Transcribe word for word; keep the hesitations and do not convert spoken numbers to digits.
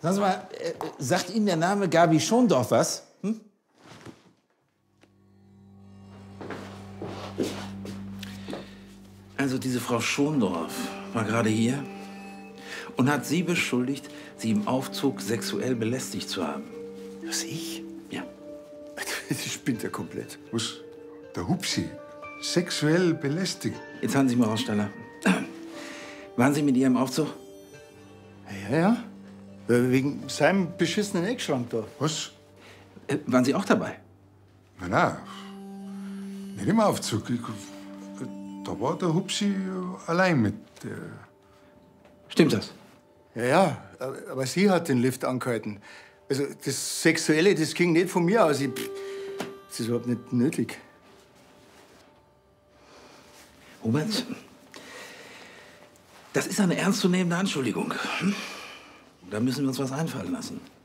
Sagen Sie mal, äh, sagt Ihnen der Name Gabi Schondorf was? Hm? Also diese Frau Schondorf war gerade hier und hat Sie beschuldigt, Sie im Aufzug sexuell belästigt zu haben. Was, ich? Ja. Das spinnt ja komplett. Was? Der Hupsi? Sexuell belästigt? Jetzt hören Sie mal, Aussteller. Waren Sie mit ihr im Aufzug? Ja, ja. Äh, Wegen seinem beschissenen Eckschrank da. Was? Äh, waren Sie auch dabei? Na, na. Nicht im Aufzug. Ich, da war der Hupsi äh, allein mit. Äh Stimmt das? Ja, ja. Aber sie hat den Lift angehalten. Also das Sexuelle, das ging nicht von mir aus. Ich, das ist überhaupt nicht nötig. Hubert, das ist eine ernstzunehmende Anschuldigung. Da müssen wir uns was einfallen lassen.